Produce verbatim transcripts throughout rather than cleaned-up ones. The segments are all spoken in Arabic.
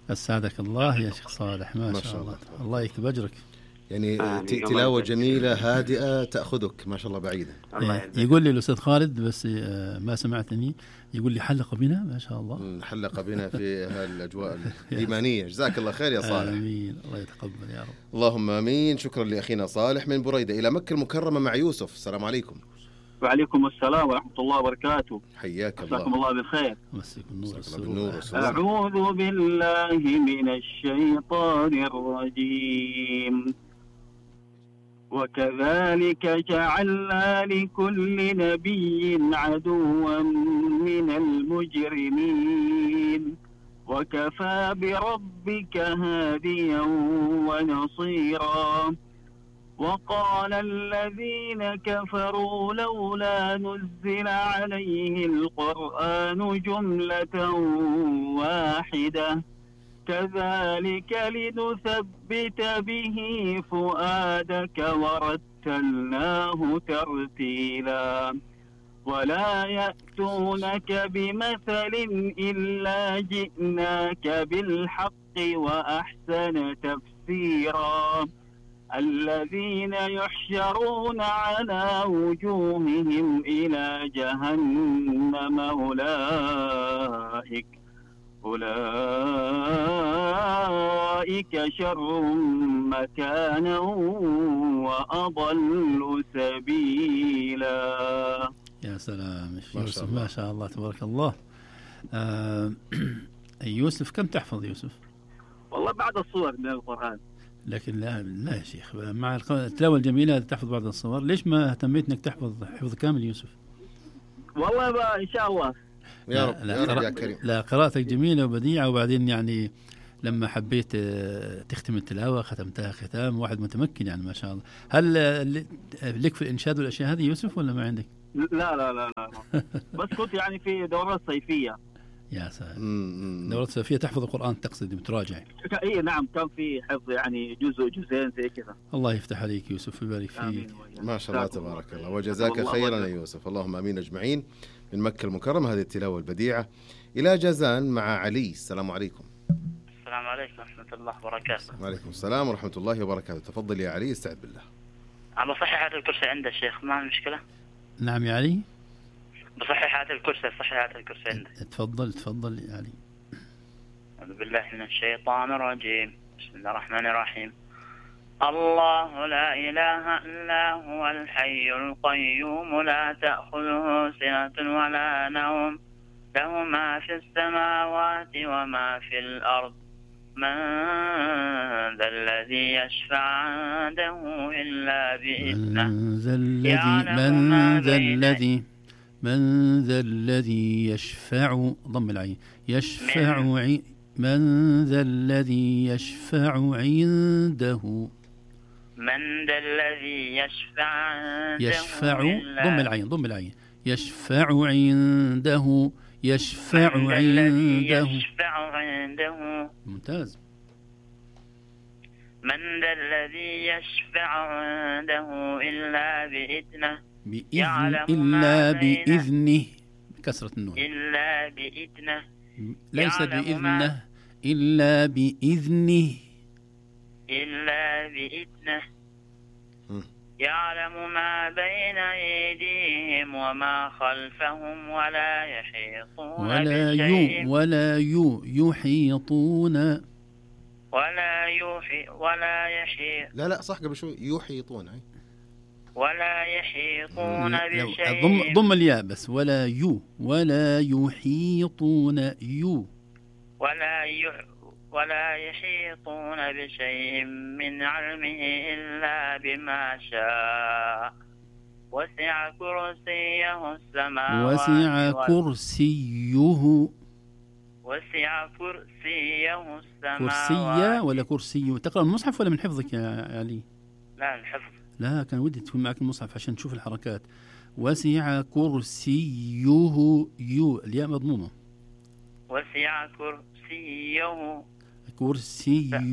أسعدك الله يا شيخ صالح، ما, ما شاء الله. الله الله يكتب أجرك. يعني تلاوة جميلة هادئة تأخذك ما شاء الله بعيدة. يقول لي الأستاذ خالد بس ما سمعتني، يقول لي حلق بنا ما شاء الله، حلق بنا في هالأجواء الإيمانية. جزاك الله خير يا صالح. آمين، الله يتقبل يا رب. اللهم آمين. شكرا لأخينا صالح من بريدة. إلى مكة المكرمة مع يوسف. السلام عليكم. وعليكم السلام ورحمة الله وبركاته. حياك الله. مساكم الله بالخير. مساكم النور. أعوذ بالله من الشيطان الرجيم. وكذلك جعلنا لكل نبي عدوا من المجرمين وكفى بربك هاديا ونصيرا. وقال الذين كفروا لولا نزل عليه القرآن جملة واحدة كذلك لنثبت به فؤادك ورتلناه ترتيلا. ولا يأتونك بمثل إلا جئناك بالحق وأحسن تفسيرا. الذين يحشرون على وجوههم إلى جهنم أولئك أولئك شر مكانا وأضل سبيلا. يا سلام يوسف، ما شاء الله تبارك الله. آه يوسف كم تحفظ يوسف؟ والله بعد الصور من القرآن. لكن لا لا يا شيخ، مع التلاوة الجميلة تحفظ بعض الصور، ليش ما اهتميت انك تحفظ حفظ كامل يوسف؟ والله بقى ان شاء الله يا رب. لا, يا لا, رب يا كريم. لا قراءتك جميلة وبديعة، وبعدين يعني لما حبيت تختم التلاوة ختمتها ختام واحد متمكن يعني ما شاء الله. هل لك في الإنشاد والأشياء هذه يوسف ولا ما عندك؟ لا لا لا لا بس كنت يعني في دورات صيفية. يا سلام، دورات صيفية تحفظ القرآن تقصد متراجع؟ اي نعم، كان في حفظ يعني جزء جزئين زي كذا. الله يفتح عليك يوسف ويبارك فيك. ما شاء الله تبارك الله وجزاك خيرا يا يوسف. اللهم امين اجمعين. من مكة المكرمة هذه التلاوة البديعة. إلى جازان مع علي. السلام عليكم. السلام عليكم ورحمة الله وبركاته. وعليكم السلام ورحمة الله وبركاته. تفضل يا علي، استعد بالله. أنا بصحح هذا الكرسي عند الشيخ، ما مشكلة؟ نعم يا علي، بصحح هذا الكرسي، صحح هذا الكرسي عنده. تفضل تفضل يا علي. أعوذ بالله من الشيطان الرجيم. بسم الله الرحمن الرحيم. الله لا إله إلا هو الحي القيوم لا تأخذه سنة ولا نوم له ما في السماوات وما في الأرض من ذا الذي يشفع عنده إلا بإذنه من ذا الذي من ذا الذي من ذا الذي يشفع ضم العين يشفع عي من ذا الذي يشفع عنده من ذا الذي يشفع عنده يشفع ضم العين ضم العين يشفع عنده يشفع عنده يشفع عنده ممتاز. من ذا الذي يشفع عنده إلا بإذنه بإذن إلا بإذنه كسرة النون إلا بإذنه ليس بإذنه إلا بإذنه إلا بإذنه يعلم ما بين أيديهم وما خلفهم ولا يحيطون ولا بشيء يو ولا يو يحيطون ولا يحي ولا يحيط لا لا صح قبل شوي يحيطون أي ولا يحيطون بشيء ضم ضم الياء بس ولا يو ولا يحيطون يو ولا يح ولا يحيطون بشيء من علمه إلا بما شاء وسع كرسيه السماوات وسع كرسيه وسع كرسيه السماوات. كرسية ولا كرسي؟ تقرأ المصحف ولا من حفظك يا علي؟ لا الحفظ. لا كان ودي تكون معك المصحف عشان تشوف الحركات. وسع كرسيه يو الياء مضمومة. وسع كرسيه كرسيه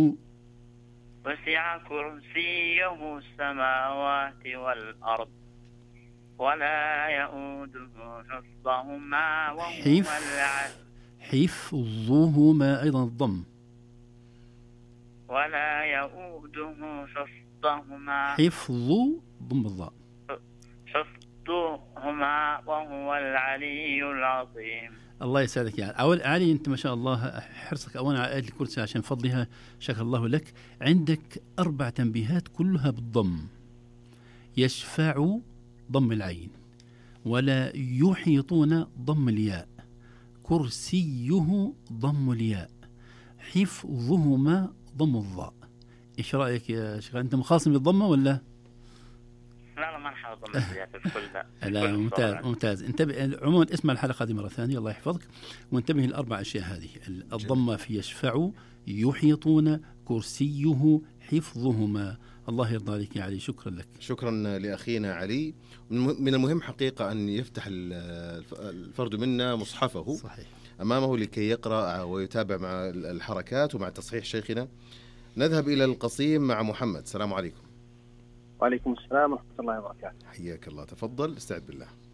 وسع كرسيه السماوات والأرض ولا يؤوده حفظهما وهو العلي حفظهما أيضا الضم. ولا يؤوده حفظهما حفظ ضم الضاء. حفظهما وهو العلي العظيم. الله يسعدك يا أول علي، أنت ما شاء الله حرصك أولا على آية الكرسي عشان فضلها، شكر الله لك. عندك أربع تنبيهات كلها بالضم. يشفع ضم العين، ولا يحيطون ضم الياء، كرسيه ضم الياء، حفظهما ضم الضاء. إيش رأيك يا شيخ؟ أنت مخاصم بالضمة ولا؟ لا لا ما نحاول ضم الياء في كل ده. لا ممتاز ممتاز. انتبه عموما، اسمع الحلقة هذه مرة ثانية الله يحفظك، وانتبه الأربع أشياء هذه. الضمة في يشفع، يحيطون، كرسيه، حفظهما. الله يرضى عليك يا علي، شكرا لك. شكرا لأخينا علي. من المهم حقيقة أن يفتح الفرد منا مصحفه صحيح أمامه لكي يقرأ ويتابع مع الحركات ومع تصحيح شيخنا. نذهب إلى القصيم مع محمد. السلام عليكم. وعليكم السلام ورحمة الله وبركاته. حياك الله، تفضل استعد بالله.